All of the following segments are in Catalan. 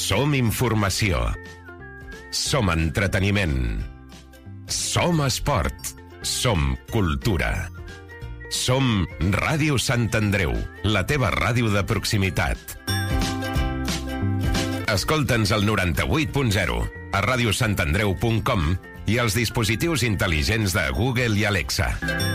Som informació. Som entreteniment. Som esport. Som cultura. Som Ràdio Sant Andreu, la teva ràdio de proximitat. Escolta'ns al 98.0, a radiosantandreu.com i als dispositius intel·ligents de Google i Alexa.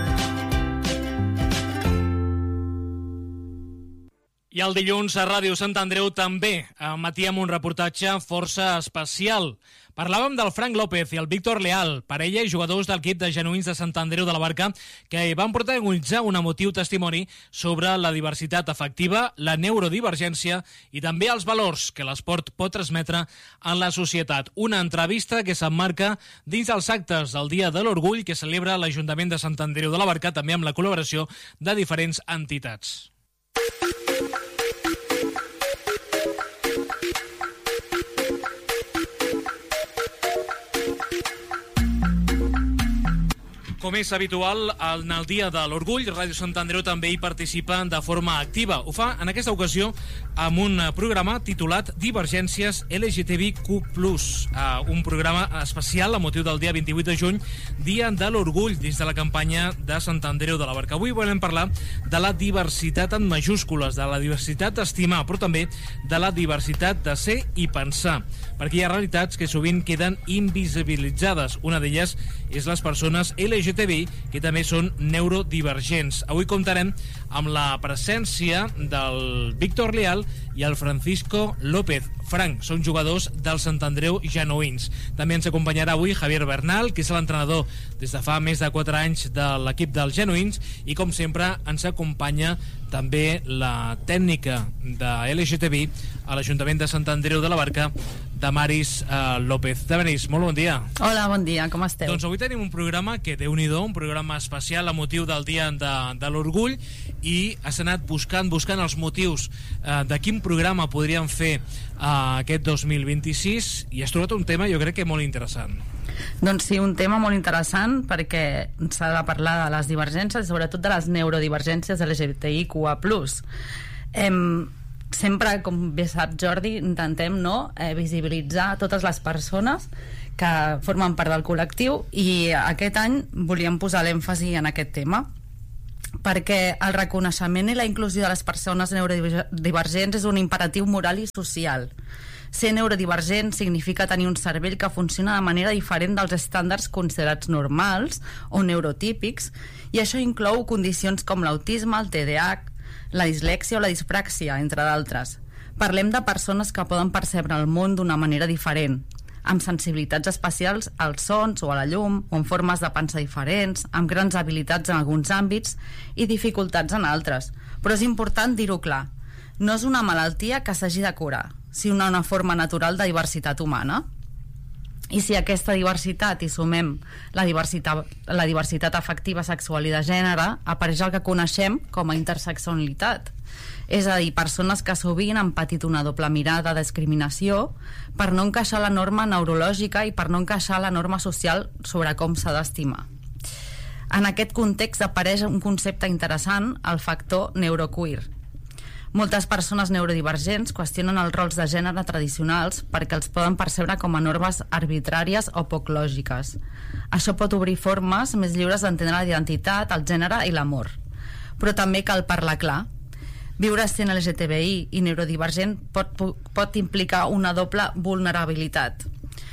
I el dilluns a Ràdio Sant Andreu també emetíem un reportatge força especial. Parlàvem del Frank López i el Víctor Leal, parella i jugadors del equip de genuïns de Sant Andreu de la Barca, que van protagonitzar un emotiu testimoni sobre la diversitat afectiva, la neurodivergència i també els valors que l'esport pot transmetre en la societat. Una entrevista que s'emmarca dins els actes del Dia de l'Orgull que celebra l'Ajuntament de Sant Andreu de la Barca, també amb la col·laboració de diferents entitats. Com és habitual, en el Dia de l'Orgull, Ràdio Sant Andreu també hi participa de forma activa. Ho fa, en aquesta ocasió, amb un programa titulat Divergències LGTBIQ+. Un programa especial amb motiu del dia 28 de juny, Dia de l'Orgull, dins de la campanya de Sant Andreu de la Barca. Avui volem parlar de la diversitat en majúscules, de la diversitat d'estimar, però també de la diversitat de ser i pensar, perquè hi ha realitats que sovint queden invisibilitzades. Una d'elles és les persones LGTBI, que també són neurodivergents. Avui comptarem amb la presència del Víctor Leal i el Francisco López. Frank, són jugadors del Sant Andreu Genuïns. També ens acompanyarà avui Javier Bernal, que és l'entrenador des de fa més de 4 anys de l'equip dels Genuïns, i com sempre ens acompanya també la tècnica de LGTBI a l'Ajuntament de Sant Andreu de la Barca, Damaris López. Damaris, molt bon dia. Hola, bon dia, com esteu? Doncs avui tenim un programa que, Déu-n'hi-do, un programa especial a motiu del Dia de l'Orgull, i has anat buscant els motius de quin programa podríem fer aquest 2026, i has trobat un tema, jo crec que molt interessant. Doncs sí, un tema molt interessant, perquè s'ha de parlar de les divergències, sobretot de les neurodivergències LGBTIQA+. Sempre, com bé sap Jordi, intentem visibilitzar totes les persones que formen part del col·lectiu, i aquest any volíem posar l'èmfasi en aquest tema, perquè el reconeixement i la inclusió de les persones neurodivergents és un imperatiu moral i social. Ser neurodivergent significa tenir un cervell que funciona de manera diferent dels estàndards considerats normals o neurotípics, i això inclou condicions com l'autisme, el TDAH, la dislèxia o la dispràxia, entre d'altres. Parlem de persones que poden percebre el món d'una manera diferent, amb sensibilitats especials als sons o a la llum, o amb formes de pensar diferents, amb grans habilitats en alguns àmbits i dificultats en altres. Però és important dir-ho clar, no és una malaltia que s'hagi de curar, sinó una forma natural de diversitat humana. I si a aquesta diversitat hi sumem la diversitat afectiva, sexual i de gènere, apareix el que coneixem com a interseccionalitat. És a dir, persones que sovint han patit una doble mirada de discriminació per no encaixar la norma neurològica i per no encaixar la norma social sobre com s'ha d'estimar. En aquest context apareix un concepte interessant, el factor neuroqueer. Moltes persones neurodivergents qüestionen els rols de gènere tradicionals perquè els poden percebre com a normes arbitràries o poc lògiques. Això pot obrir formes més lliures d'entendre la identitat, el gènere i l'amor. Però també cal parlar clar. Viure sent LGTBI i neurodivergent pot implicar una doble vulnerabilitat.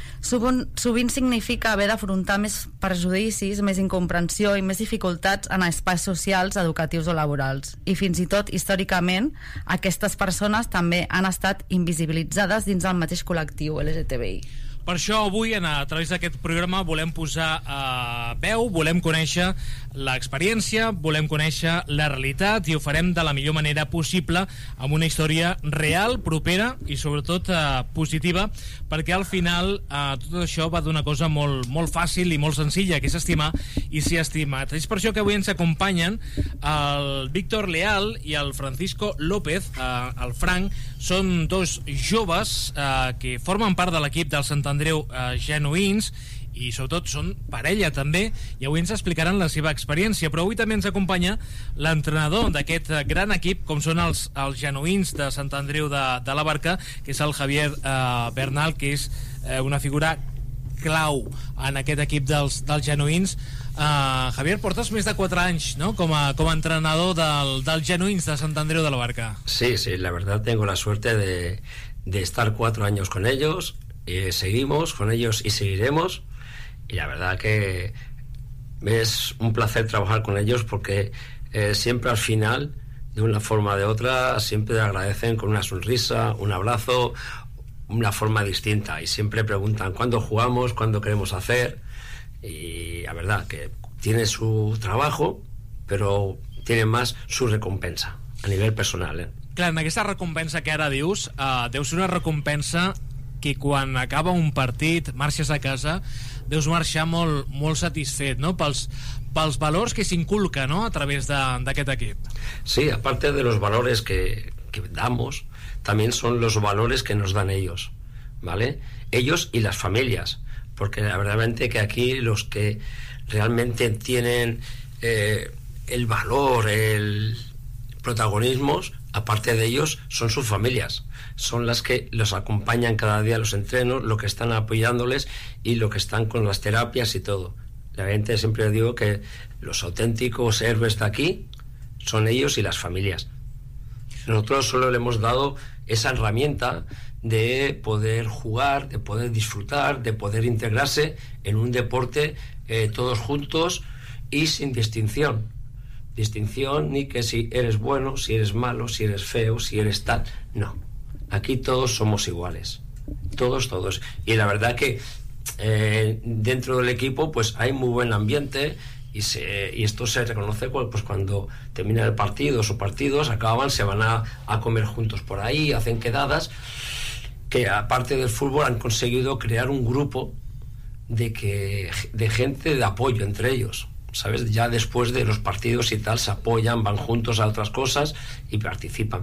Sovint significa haver d'afrontar més prejudicis, més incomprensió i més dificultats en espais socials, educatius o laborals. I fins i tot, històricament, aquestes persones també han estat invisibilitzades dins del mateix col·lectiu LGTBI. Per això avui, a través d'aquest programa, volem posar veu, volem conèixer l'experiència, volem conèixer la realitat, i ho farem de la millor manera possible amb una història real, propera i sobretot positiva, perquè al final tot això va d'una cosa molt, molt fàcil i molt senzilla, que és estimar i ser estimat. És per això que avui ens acompanyen el Víctor Leal i el Francisco López. El Frank són dos joves que formen part de l'equip del Sant Andreu Genuïns i sobretot són parella també, i avui ens explicaran la seva experiència. Però avui també ens acompanya l'entrenador d'aquest gran equip, com són els genuïns de Sant Andreu de la Barca, que és el Javier Bernal, que és una figura clau en aquest equip dels genuïns. Javier, portes més de 4 anys, ¿no?, com a entrenador dels genuïns de Sant Andreu de la Barca. Sí, la verdad tengo la suerte de estar 4 años con ellos, y seguimos con ellos y seguiremos, y la verdad que es un placer trabajar con ellos porque siempre al final, de una forma o de otra, siempre te agradecen con una sonrisa, un abrazo, una forma distinta, y siempre preguntan cuándo jugamos, cuándo queremos hacer, y la verdad que tiene su trabajo, però tiene más su recompensa a nivell personal. Clar, en aquesta recompensa que ara dius, deu ser una recompensa que quan acaba un partit, marxes a casa, deus marxar molt satisfet, no?, pels valors que s'inculca, ¿no?, a través d'aquest equip. Sí, aparte de los valores que damos, también son los valores que nos dan ellos, ¿vale? Ellos y las familias, porque la verdad que aquí los que realmente tienen el valor, el protagonismo, aparte de ellos, son sus familias. Son las que los acompañan cada día a los entrenos, lo que están apoyándoles y lo que están con las terapias y todo. La gente, siempre digo que los auténticos héroes de aquí son ellos y las familias. Nosotros solo le hemos dado esa herramienta de poder jugar, de poder disfrutar, de poder integrarse en un deporte todos juntos y sin distinción ni que si eres bueno, si eres malo, si eres feo, si eres tal. No, aquí todos somos iguales, todos, y la verdad que dentro del equipo pues hay muy buen ambiente. Y esto se reconoce pues cuando termina el partido, o partidos acaban, se van a comer juntos por ahí, hacen quedadas, que aparte del fútbol han conseguido crear un grupo de gente de apoyo entre ellos, ¿sabes? Ya después de los partidos y tal se apoyan, van juntos a otras cosas y participan.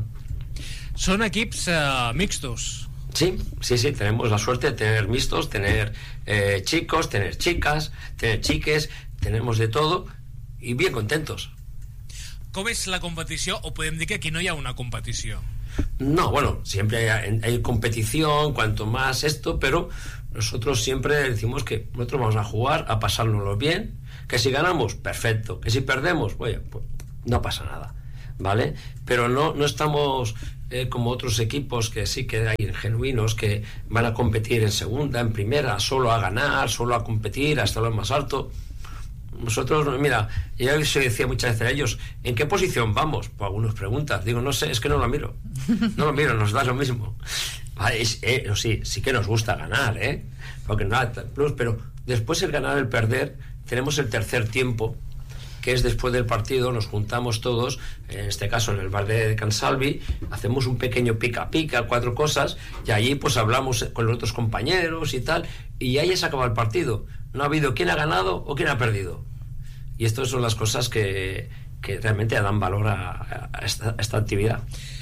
¿Son equips mixtos? Sí, tenemos la suerte de tener mixtos, tener chicos, tener chicas, tener chiques, tenemos de todo y bien contentos. ¿Cómo es la competición? O podemos decir que aquí no hay una competición. No, bueno, siempre hay competición, cuanto más esto, pero nosotros siempre decimos que nosotros vamos a jugar, a pasárnoslo bien, que si ganamos, perfecto, que si perdemos, oye, pues no pasa nada, ¿vale? Pero no estamos como otros equipos que sí que hay genuinos que van a competir en segunda, en primera, solo a ganar, solo a competir hasta lo más alto. Nosotros, mira, yo se decía muchas veces a ellos, ¿en qué posición vamos? Pues algunos preguntan, digo, no sé, es que no lo miro, nos da lo mismo. Vale, sí que nos gusta ganar, porque nada, pero después el ganar, el perder, tenemos el tercer tiempo, que es después del partido, nos juntamos todos, en este caso en el bar de Cansalvi, hacemos un pequeño pica-pica, 4 cosas, y allí pues hablamos con los otros compañeros y tal, y ahí se acaba el partido. No ha habido quién ha ganado o quién ha perdido. Y estas son las cosas que realmente dan valor a esta activitat.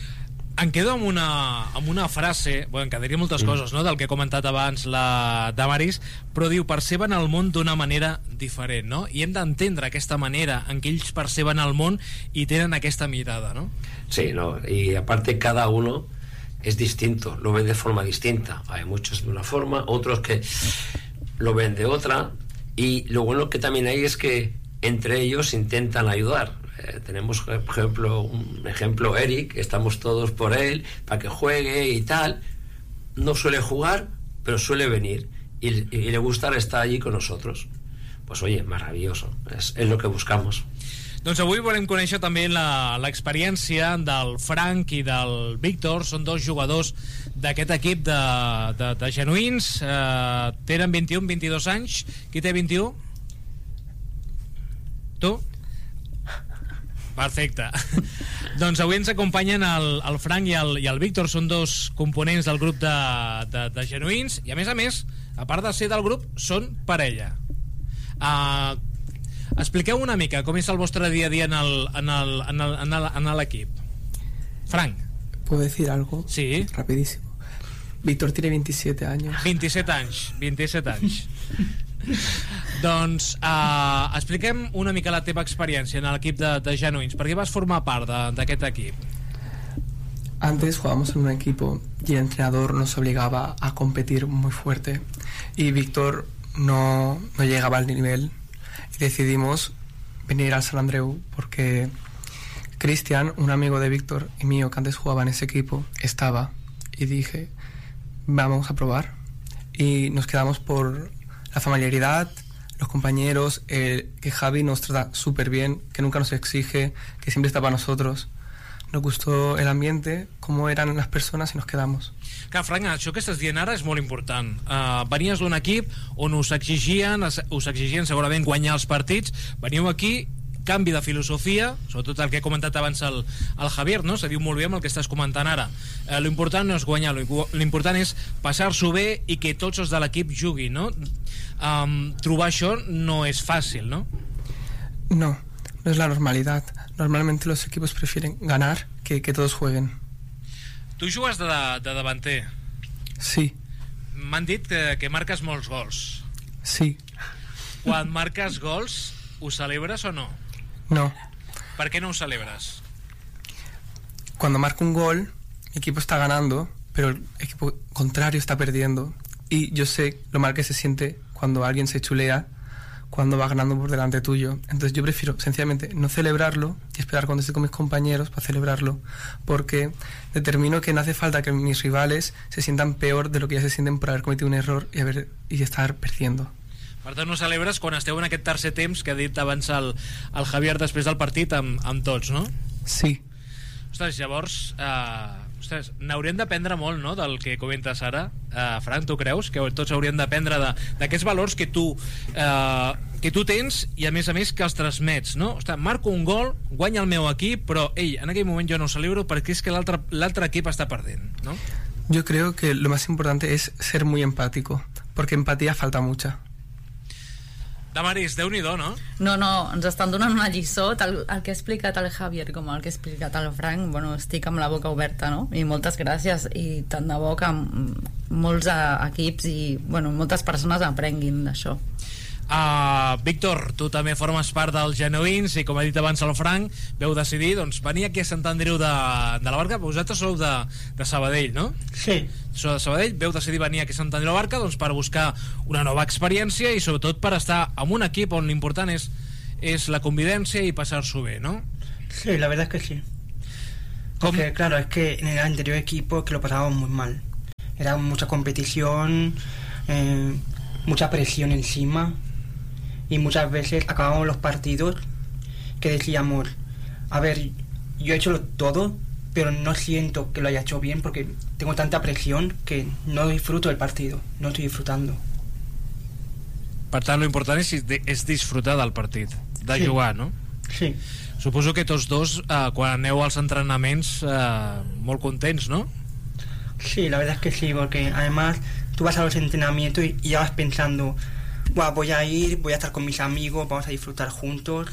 Em quedo amb una frase, bueno, em quedaria moltes coses, no?, del que ha comentat abans la Damaris, però diu, perceben el món d'una manera diferent, no? I hem d'entendre aquesta manera en què ells perceben el món i tenen aquesta mirada, ¿no? Sí, no, y aparte cada uno es distinto, lo ven de forma distinta. Hay muchos de una forma, otros que lo ven de otra, y lo bueno que también hay es que entre ellos intentan ayudar. Tenemos, por ejemplo, un ejemplo, Eric, estamos todos por él para que juegue y tal. No suele jugar, pero suele venir y le gusta estar allí con nosotros. Pues oye, maravilloso, es lo que buscamos. Doncs avui volem conèixer també l'experiència del Frank i del Víctor. Són 2 jugadors d'aquest equip de genuïns. Tenen 21, 22 anys. Qui té 21? Tu? Perfecte. Doncs avui ens acompanyen el Frank i el Víctor. Són 2 components del grup de genuïns i a més, a part de ser del grup, són parella. Expliqueu una mica com és el vostre dia a dia en l'equip. Frank. ¿Puedo decir algo? Sí. Rapidísimo. Víctor tiene 27 años. 27 anys. Doncs expliquem una mica la teva experiència en l'equip de Genuïns. Per què vas formar part d'aquest equip? Antes jugábamos en un equipo y el entrenador nos obligaba a competir muy fuerte y Víctor no llegaba al nivel y decidimos venir al Sant Andreu porque Cristian, un amigo de Víctor y mío que antes jugaba en ese equipo, estaba y dije, vamos a probar, y nos quedamos por la familiaridad, los compañeros, que Javi nos trata súper bien, que nunca nos exige, que siempre está para nosotros. Nos gustó el ambiente, cómo eran las personas y nos quedamos. Clar, Frank, això que estàs dient ara és molt important. Venies d'un equip on us exigien segurament guanyar els partits, veniu aquí, canvi de filosofia, sobretot el que he comentat abans el Javier, no? Se diu molt bé amb el que estàs comentant ara. L'important no és guanyar, l'important és passar-s'ho bé i que tots els de l'equip juguin, no? Trobar això no és fàcil, no? No es la normalidad. Normalmente los equipos prefieren ganar que todos jueguen. Tu jugues de davanter. Sí. M'han dit que marques molts gols. Sí. Quan marques gols, ho celebres o no? No. ¿Por qué no lo celebras? Cuando marco un gol, mi equipo está ganando, pero el equipo contrario está perdiendo. Y yo sé lo mal que se siente cuando alguien se chulea, cuando va ganando por delante tuyo. Entonces yo prefiero sencillamente no celebrarlo y esperar cuando esté con mis compañeros para celebrarlo, porque determino que no hace falta que mis rivales se sientan peor de lo que ya se sienten por haber cometido un error y estar perdiendo. Per tant, ho celebres quan esteu en aquest tercer temps que ha dit abans el Javier després del partit amb tots, no? Sí. Ostres, llavors, n'haurem d'aprendre molt, no?, del que comentes ara. Frank, tu creus que tots hauríem d'aprendre d'aquests valors que tu tens i, a més, que els transmets, no? Ostres, marco un gol, guanya el meu equip, però, en aquell moment jo no ho celebro perquè és que l'altre equip està perdent, no? Yo creo que lo más importante es ser muy empático, porque empatía falta mucha. Damaris, Déu-n'hi-do, no? No, ens estan donant una lliçó. El que ha explicat el Javier com el que ha explicat el Frank, bueno, estic amb la boca oberta, no? I moltes gràcies, i tant de bo que molts equips i, bueno, moltes persones aprenguin d'això. Víctor, tu també formes part dels Genuïns i, com ha dit abans el Frank, veu decidir venir aquí a Sant Andreu de la Barca. Vosaltres sou de Sabadell, no? Sí. Sou de Sabadell, veu decidir venir aquí a Sant Andreu de la Barca per buscar una nova experiència i sobretot per estar en un equip on l'important és la convivència i passar-s'ho bé, ¿no? Sí, la verdad es que sí. Porque claro, es que en el anterior equipo que lo pasábamos muy mal. Era mucha competición, mucha presión encima. Y muchas veces acabábamos los partidos que decíamos, a ver, yo he hecho todo, pero no siento que lo haya hecho bien porque tengo tanta presión que no disfruto del partido, no estoy disfrutando. Per tant, l'important és disfrutar del partit, de jugar, no? Sí. Suposo que tots dos, quan aneu als entrenaments, molt contents, ¿no? Sí, la verdad es que sí, porque además tú vas a los entrenamientos y ya vas pensando, voy a ir, voy a estar con mis amigos, vamos a disfrutar juntos,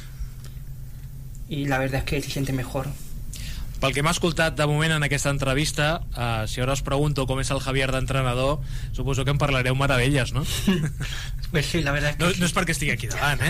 y la verdad es que se siente mejor. Pel que m'ha escoltat de moment en aquesta entrevista, si ara us pregunto com és el Javier d'entrenador, suposo que em parlareu meravelles, no? Pues sí, la verdad es que no és perquè estigui aquí davant,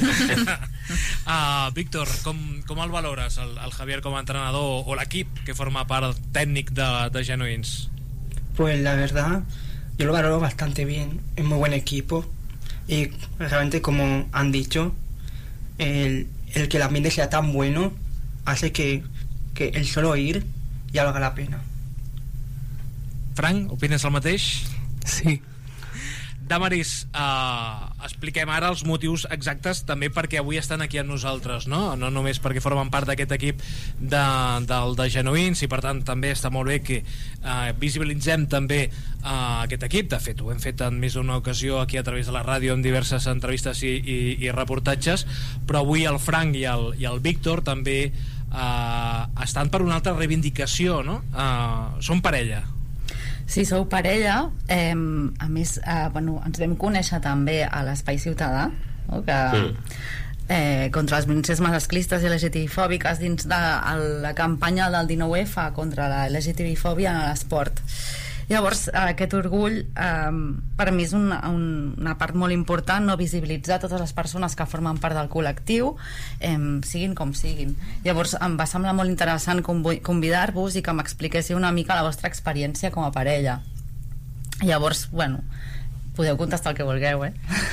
Víctor, com el valores el Javier com a entrenador o l'equip que forma part tècnic de Genuïns? Pues la verdad, yo lo valoro bastante bien, es muy buen equipo. Y realmente, como han dicho, el que el ambiente sea tan bueno hace que el solo ir ya valga la pena. Frank, opines el mateix? Sí. Damaris, expliquem ara els motius exactes també perquè avui estan aquí amb nosaltres, no? No només perquè formen part d'aquest equip de Genuïns, i per tant també està molt bé que visibilitzem també aquest equip. De fet, ho hem fet en més d'una ocasió aquí a través de la ràdio en diverses entrevistes i reportatges, però avui el Frank i el Víctor també estan per una altra reivindicació, no? Són parella. Sí, sou parella. A més, ens vam conèixer també a l'Espai Ciutadà, no? Contra les violències masclistes i LGTBI-fòbiques dins de la campanya del 19F contra la LGTBI-fòbia en l'esport. Llavors, aquest orgull per mi és una part molt important, no visibilitzar totes les persones que formen part del col·lectiu, siguin com siguin. Llavors em va semblar molt interessant convidar-vos i que m'expliquéssiu una mica la vostra experiència com a parella. Llavors, bueno, podeu contestar el que vulgueu,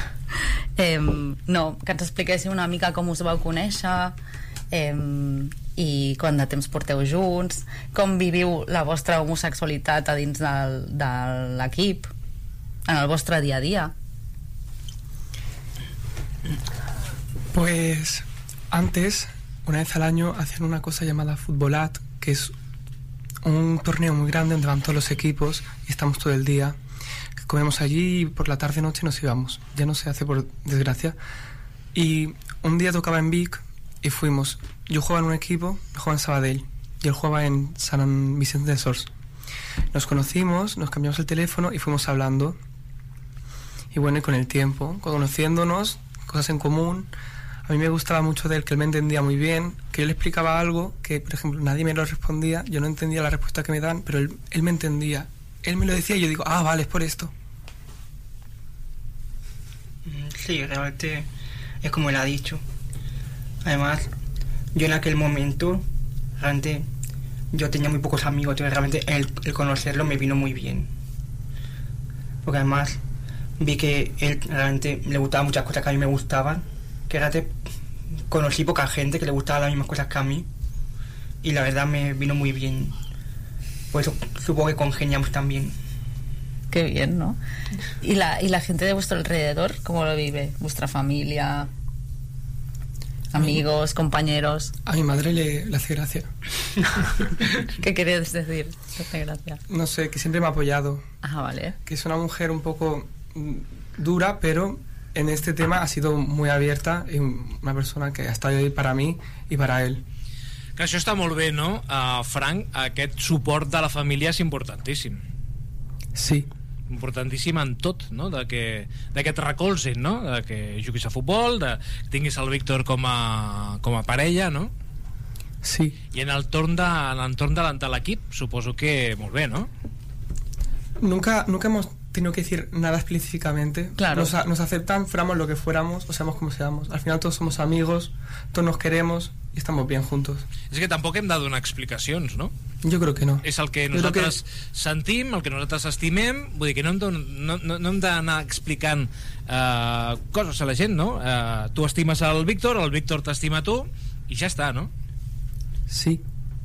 no, que ens expliquéssiu una mica com us vau conèixer, i quant de temps porteu junts, com viviu la vostra homosexualitat a dins de l'equip, en el vostre dia a dia. Pues antes, una vez al año, hacían una cosa llamada Futbolat, que es un torneo muy grande donde van todos los equipos y estamos todo el día. Comemos allí y por la tarde noche nos íbamos. Ya no se hace, por desgracia. Y un día tocaba en Vic y fuimos. Yo jugaba en un equipo, jugaba en Sabadell y él jugaba en San Vicente de Sors. Nos conocimos, nos cambiamos el teléfono y fuimos hablando. Y bueno, y con el tiempo, conociéndonos, cosas en común. A mí me gustaba mucho de él, que él me entendía muy bien, que yo le explicaba algo que, por ejemplo, nadie me lo respondía, yo no entendía la respuesta que me dan, pero él me entendía. Él me lo decía y yo digo, vale, es por esto. Sí, realmente es como él ha dicho. Además, yo en aquel momento, realmente, yo tenía muy pocos amigos, entonces realmente el conocerlo me vino muy bien. Porque además vi que él realmente le gustaban muchas cosas que a mí me gustaban, que realmente conocí poca gente que le gustaban las mismas cosas que a mí, y la verdad me vino muy bien. Por eso supongo que congeniamos también. Qué bien, ¿no? ¿Y la gente de vuestro alrededor, cómo lo vive? ¿Vuestra familia? ¿Amigos, compañeros? A mi madre le hace gracia. ¿Qué querías decir? ¿Qué hace gracia? No sé, que siempre me ha apoyado. Vale. Que es una mujer un poco dura, pero en este tema ha sido muy abierta y una persona que ha estado ahí para mí y para él. Que això està molt bé, no? Frank, aquest suport de la família és importantíssim. Sí. Importantíssim en tot, no? De que et recolzin, no? De que juguis a futbol, de que tinguis el Víctor com a parella, no? Sí. I en l'entorn de l'equip, suposo que molt bé, no? Nunca hemos tenido que decir nada específicamente. Claro. Nos aceptan, fuéramos lo que fuéramos, o seamos como seamos. Al final todos somos amigos, todos nos queremos y estamos bien juntos. És que tampoc hem de donar explicacions, no? Yo creo que no. És el que nosaltres sentim, el que nosaltres estimem, vull dir que no hem d'anar explicant coses a la gent, no? Tu estimes el Víctor t'estima a tu i ja està, no? Sí.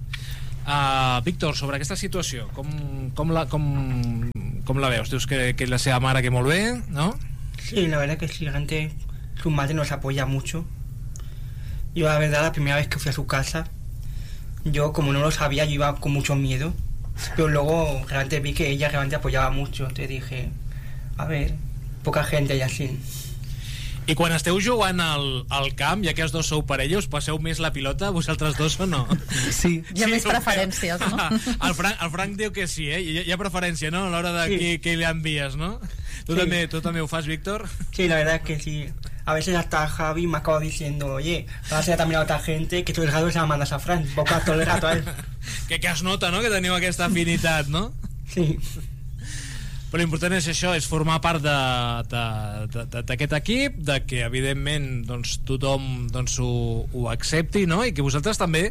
Víctor, sobre aquesta situació, com la veus? Dius que la seva mare que molt bé, ¿no? Sí, la verdad que sí, realmente su madre nos apoya mucho. Yo la verdad la primera vez que fui a su casa, yo como no lo sabía, yo iba con mucho miedo, pero luego realmente vi que ella realmente apoyaba mucho, entonces dije, a ver, poca gente hay así. I quan esteu jugant al camp, ja que els dos sou parella, us passeu més la pilota, vosaltres dos o no? Sí. Hi ha més preferències, no? El Frank diu que sí, hi ha preferència, no? A l'hora de Sí. què li envies, no? Tu també ho fas, Víctor? Sí, la verdad es que sí. A veces hasta Javi me acaba diciendo, oye, ahora se ha también a otra gente que todo el rato se la mandas a Fran, boca todo el rato a él. Que es nota, no?, que teniu aquesta afinitat, no? Sí. Però l'important és això, és formar part d'aquest equip, de que evidentment doncs, tothom doncs, ho accepti, no? I que vosaltres també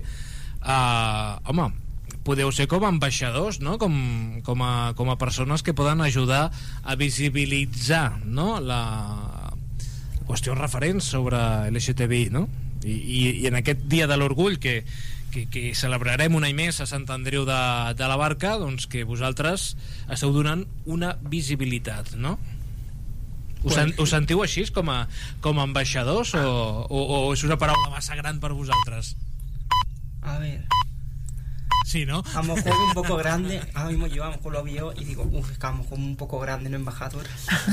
podeu ser com a ambaixadors, no? Com a persones que poden ajudar a visibilitzar, no? La qüestions referents sobre LGTBI, no? I en aquest dia de l'orgull que celebrarem un any més a Sant Andreu de la Barca, doncs que vosaltres esteu donant una visibilitat, no? Us sentiu així com a ambaixadors o és una paraula massa gran per vosaltres? A ver. Sí, ¿no? A lo mejor un poco grande, ahora mismo yo a lo mejor lo veo y digo, es que a lo mejor un poco grande, no embajador.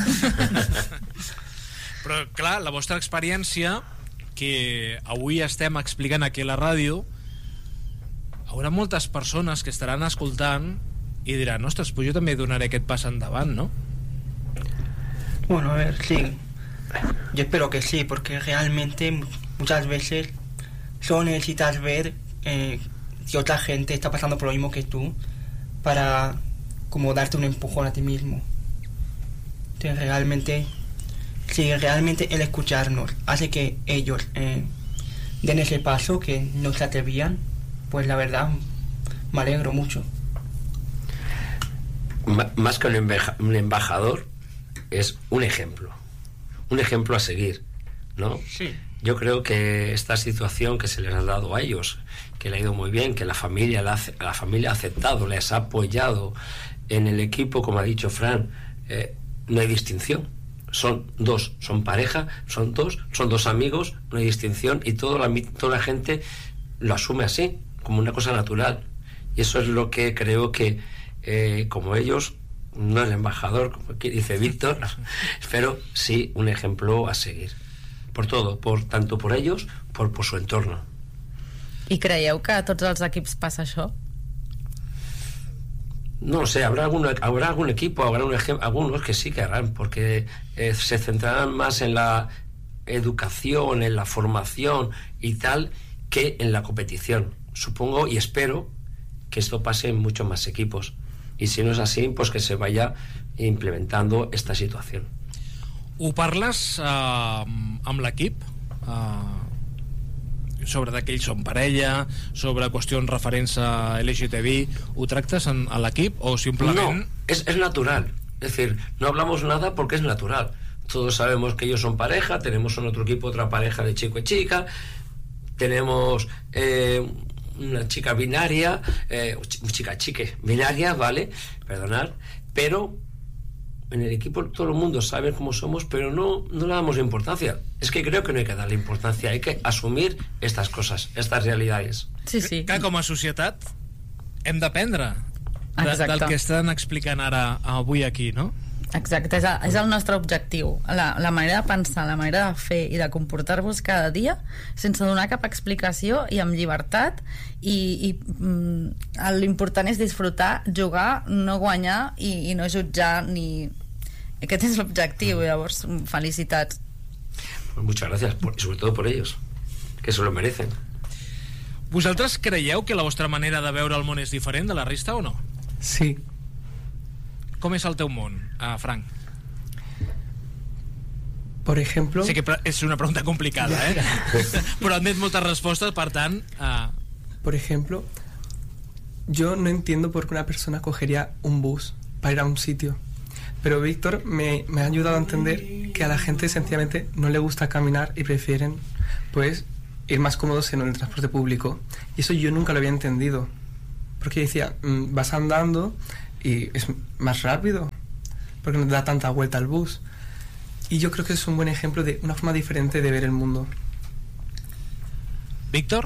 Però clar, la vostra experiència que avui estem explicant aquí a la ràdio, hi haurà moltes persones que estaran escoltant i diran, ostres, pues jo també donaré aquest pas endavant, ¿no? Bueno, a ver, sí. Yo espero que sí, porque realmente muchas veces solo necesitas ver que otra gente está pasando por lo mismo que tú para como darte un empujón a ti mismo. Entonces realmente, si realmente el escucharnos hace que ellos den ese paso que no se atrevían, pues la verdad me alegro mucho. Más que un embajador, es un ejemplo a seguir, ¿no? Sí. Yo creo que esta situación que se les ha dado a ellos, que le ha ido muy bien, que la familia ha aceptado, les ha apoyado en el equipo, como ha dicho Fran, no hay distinción. Son dos, son pareja, son dos amigos, no hay distinción, y toda la gente lo asume así, como una cosa natural. Y eso es lo que creo que, como ellos, no el embajador, como aquí dice Víctor, pero sí un ejemplo a seguir. Por todo, tanto por ellos, por su entorno. I creieu que a tots els equips passa això? No sé, habrá algún equipo, algunos que sí que harán, porque se centrarán más en la educación, en la formación y tal, que en la competición. Supongo y espero que esto pase en muchos más equipos. Y si no es así, pues que se vaya implementando esta situación. Ho parles amb l'equip? Sobre que ells són parella, sobre qüestions referents a LGTBI, ho tractes a l'equip o simplement... No, es natural. Es decir, no hablamos nada porque es natural. Todos sabemos que ellos son pareja, tenemos en otro equipo otra pareja de chico y chica, tenemos una chica binaria, chique binaria, ¿vale? Perdonad, pero en el equipo todo el mundo sabe cómo somos, pero no le damos importancia. Es que creo que no hay que darle importancia, hay que asumir estas cosas, estas realidades. Sí, sí. Que com a societat hem d'aprendre del que estan explicant ara avui aquí, no? Exacte, és el nostre objectiu. La manera de pensar, la manera de fer i de comportar-vos cada dia sense donar cap explicació i amb llibertat, i l'important és disfrutar, jugar, no guanyar i no jutjar ni... Aquest és l'objectiu, llavors felicitats. Pues muchas gracias, y sobre todo por ellos, que se lo merecen. Vosaltres creieu que la vostra manera de veure el món és diferent de la resta o no? Sí. Com és el teu món, Frank? Por ejemplo... Sé que és una pregunta complicada, però admet moltes respostes, per tant... Por ejemplo, yo no entiendo por qué una persona cogería un bus para ir a un sitio. Pero Víctor me ha ayudado a entender que a la gente sencillamente no le gusta caminar y prefieren, pues, ir más cómodos en el transporte público. Y eso yo nunca lo había entendido. Porque decía, vas andando y es más rápido, porque no te da tanta vuelta al bus. Y yo creo que es un buen ejemplo de una forma diferente de ver el mundo. ¿Víctor?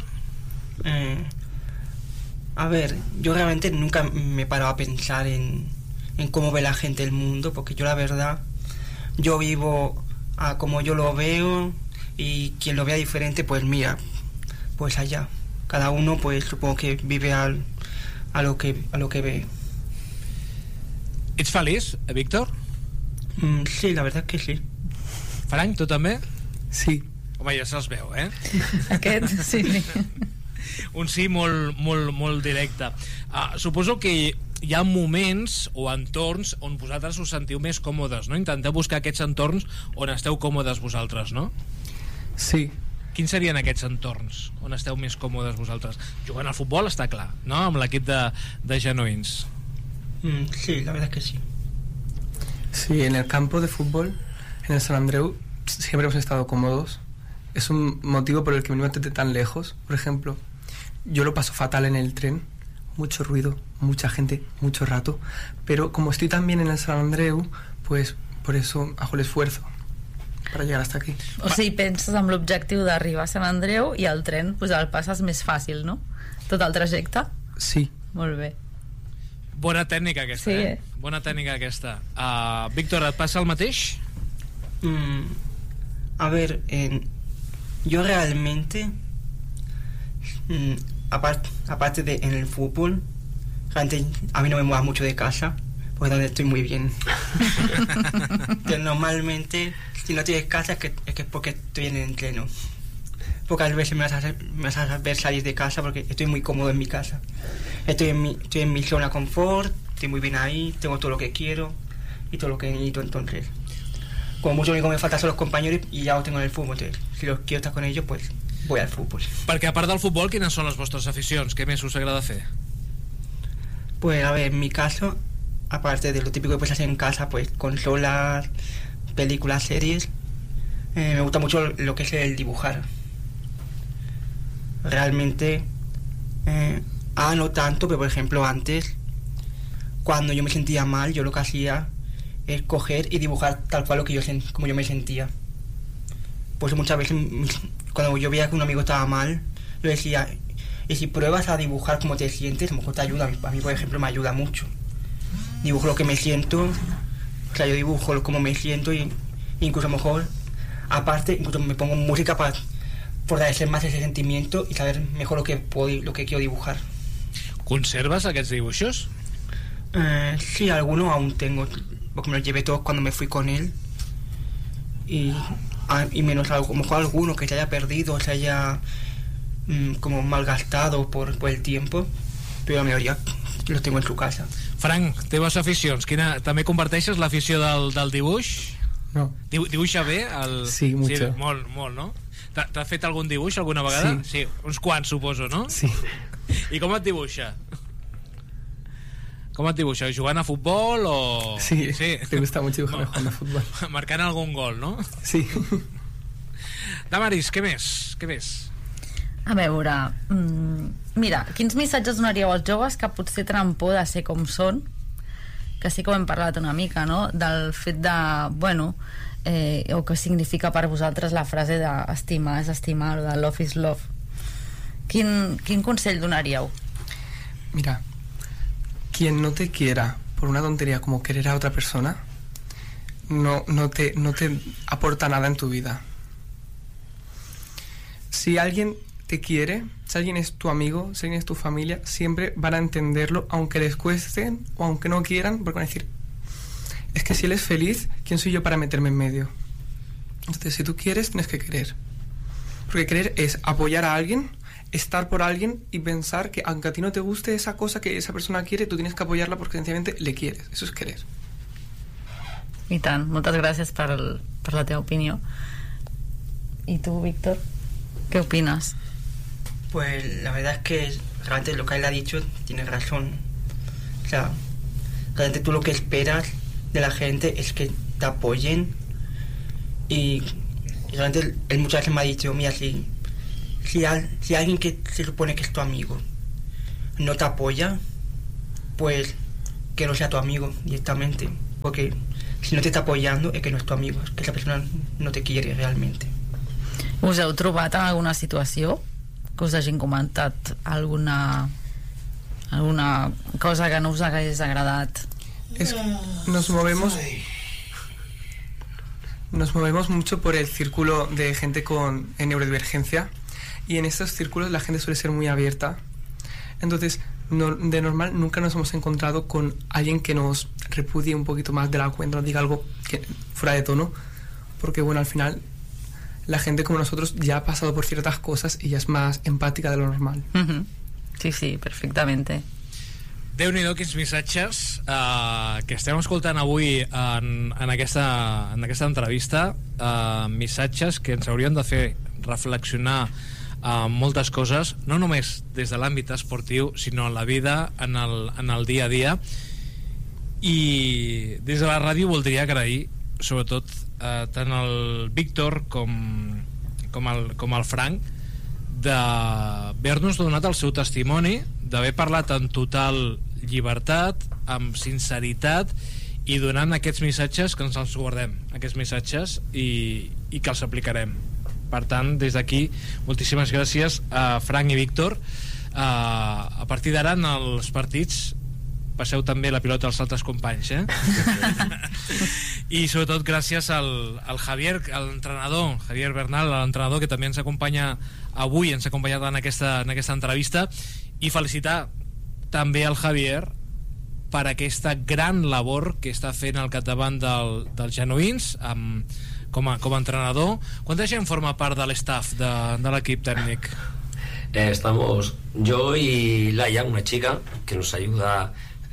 A ver, yo realmente nunca me he parado a pensar en cómo ve la gente el mundo, porque yo la verdad, yo vivo a como yo lo veo, y quien lo vea diferente, pues mira, pues allá. Cada uno, pues supongo que vive a lo que ve. Ets feliç, Víctor? Sí, la verdad que sí. Frank, tu també? Sí. Home, ja se'ls veu, Aquest, sí. Un sí molt directe. Suposo que hi ha moments o entorns on vosaltres us sentiu més còmodes, no? Intenteu buscar aquests entorns on esteu còmodes vosaltres, no? Sí. Quins serien aquests entorns on esteu més còmodes vosaltres? Jugant al futbol està clar, no? Amb l'equip de genuïns. Sí, la verdad es que sí. Sí, en el campo de fútbol, en el San Andreu, siempre hemos estado cómodos. Es un motivo por el que venimos desde tan lejos. Por ejemplo, yo lo paso fatal en el tren, mucho ruido, mucha gente, mucho rato, pero como estoy tan bien en el San Andreu, pues por eso hago el esfuerzo para llegar hasta aquí. O sigui, penses amb l'objectiu d'arribar a Sant Andreu i el tren, pues, el passes més fàcil, no? Tot el trajecte? Sí. Molt bé. Bona tècnica aquesta, sí. Bona tècnica aquesta. Víctor, et passa el mateix? A ver, yo realmente, aparte de en el fútbol, realmente a mí no me mueva mucho de casa, porque donde estoy muy bien. Que normalmente, si no tienes casa es que es porque estoy en el entreno. Pocas veces me vas a ver salir de casa porque estoy muy cómodo en mi casa. Estoy en mi zona confort, estoy muy bien ahí, tengo todo lo que quiero y todo lo que necesito, entonces como mucho lo único que me falta son los compañeros y ya los tengo en el fútbol, entonces si los quiero estar con ellos pues voy al fútbol. Perquè a part del futbol, quines són les vostres aficions? Què més us agrada fer? Pues a ver, en mi caso, aparte de lo típico que puedes hacer en casa, pues consolas, películas, series, me gusta mucho lo que es el dibujar. Realmente, no tanto, pero por ejemplo antes, cuando yo me sentía mal, yo lo que hacía es coger y dibujar tal cual como yo me sentía. Pues muchas veces, cuando yo veía que un amigo estaba mal, yo decía, y si pruebas a dibujar como te sientes, a lo mejor te ayuda. A mí, por ejemplo, me ayuda mucho. Dibujo lo que me siento, o sea, yo dibujo como me siento y incluso a lo mejor, aparte, incluso me pongo música para fortalecer más ese sentimiento y saber mejor lo que quiero dibujar. Conserves aquests dibuixos? Sí, algunos aún tengo, porque me los llevé todos cuando me fui con él. Y menos a lo mejor alguno que se haya perdido, se haya como malgastado por el tiempo, però la majoria los tengo en su casa. Frank, teves aficions, també comparteixes l'afició del dibuix? No. Dibuixa bé? Sí, mucho. Sí, molt, no? T'has fet algun dibuix alguna vegada? Sí. Uns quants, suposo, no? Sí. I com et dibuixa? Com et dibuixa? Jugant a futbol o...? Sí, te gusta mucho dibujar jugando a fútbol. Marcant algun gol, no? Sí. Damaris, què més? A veure, mira, quins missatges donaríeu als joves que potser tenen por de ser com són, que sí que ho hem parlat una mica, no? Del fet de, o que significa per vosaltres la frase d'estimar és estimar, o de love is love. Quin consell donaríeu? Mira, quien no te quiera por una tontería como querer a otra persona no te aporta nada en tu vida. Si alguien te quiere, si alguien es tu amigo, si alguien es tu familia, siempre van a entenderlo, aunque les cueste o aunque no quieran, porque van a decir, es que si él es feliz, ¿quién soy yo para meterme en medio? Entonces, si tú quieres, tienes que querer. Porque querer es apoyar a alguien, estar por alguien y pensar que aunque a ti no te guste esa cosa que esa persona quiere, tú tienes que apoyarla porque sencillamente le quieres. Eso es querer. I tant, moltes gràcies per la teva opinió. I tu, Víctor, ¿qué opinas? Pues la verdad es que realmente lo que él ha dicho tiene razón. O sea, realmente tú lo que esperas de la gente es que te apoyen y realmente él muchas veces me ha dicho, mira, si alguien que se supone que es tu amigo no te apoya, pues que no sea tu amigo directamente, porque si no te está apoyando es que no es tu amigo, es que esa persona no te quiere realmente. Us heu trobat en alguna situació que us hagin comentat alguna cosa que no us hagués agradat? Nos movemos mucho por el círculo de gente en neurodivergencia, y en estos círculos la gente suele ser muy abierta. Entonces, de normal nunca nos hemos encontrado con alguien que nos repudie un poquito más de la cuenta, nos diga algo que fuera de tono, porque al final la gente como nosotros ya ha pasado por ciertas cosas y ya es más empática de lo normal. Sí, perfectamente. Déu-n'hi-do, quins missatges que estem escoltant avui en aquesta entrevista, missatges que ens haurien de fer reflexionar moltes coses, no només des de l'àmbit esportiu, sinó en la vida, en el dia a dia. I des de la ràdio voldria agrair sobretot tant el Víctor com el Frank d'haver-nos donat el seu testimoni, d'haver parlat en total llibertat, amb sinceritat, i donant aquests missatges que ens els guardem, aquests missatges, i que els aplicarem. Per tant, des d'aquí, moltíssimes gràcies a Frank i Víctor. A partir d'ara, en els partits, passeu també la pilota als altres companys, I sobretot gràcies al Javier, l'entrenador, Javier Bernal, l'entrenador, que també ens acompanya avui, ens ha acompanyat en aquesta entrevista, i felicitar també al Javier per aquesta gran labor que està fent al capdavant dels genuïns com a entrenador. Quanta gent forma part de l'estaff de l'equip tècnic? Estamos yo y Laia, una chica que nos ayuda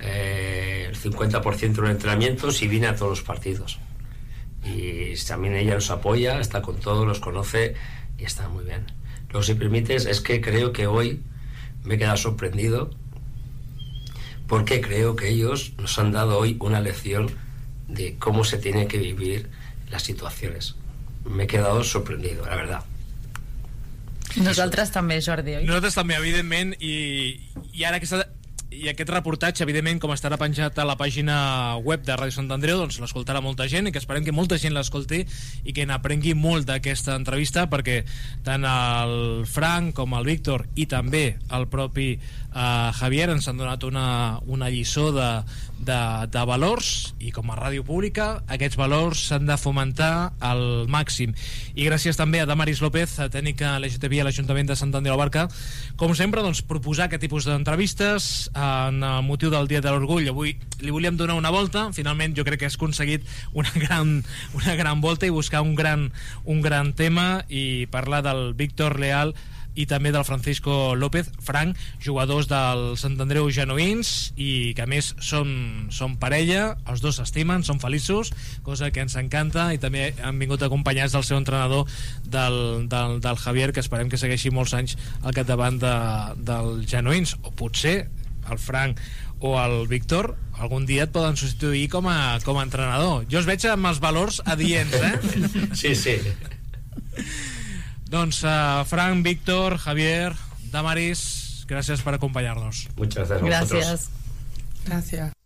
el 50% de los entrenamientos y viene a todos los partidos. Y también ella nos apoya, está con todos, los conoce y está muy bien. Luego, si permites, es que creo que hoy me he quedado sorprendido porque creo que ellos nos han dado hoy una lección de cómo se tienen que vivir las situaciones. Me he quedado sorprendido, la verdad. Nosaltres també, Jordi, oi? Nosaltres també, evidentment, i ara aquest reportatge, evidentment, com estarà penjat a la pàgina web de Ràdio Sant Andreu, doncs l'escoltarà molta gent i que esperem que molta gent l'escolti i que n'aprengui molt d'aquesta entrevista, perquè tant el Frank com el Víctor i també el propi Javier ens han donat una lliçó de valors, i com a ràdio pública aquests valors s'han de fomentar al màxim. I gràcies també a Damaris López, tècnica LGTBI a l'Ajuntament de Sant Andreu Abarca, com sempre, doncs, proposar aquest tipus d'entrevistes en el motiu del Dia de l'Orgull. Avui li volíem donar una volta, finalment jo crec que has aconseguit una gran volta i buscar un gran tema i parlar del Víctor Leal i també del Francisco López, Frank, jugadors del Sant Andreu Genoins i que a més són parella, els dos s'estimen, són feliços, cosa que ens encanta, i també han vingut acompanyats del seu entrenador del Javier, que esperem que segueixi molts anys al capdavant del Genoins, o potser el Frank o el Víctor algun dia et poden substituir com a entrenador. Jo els veig amb els valors adients, Sí. Doncs Frank, Víctor, Javier, Damaris, gràcies per acompanyar-nos. Muchas gracias a vosotros. Gràcies. Gracias.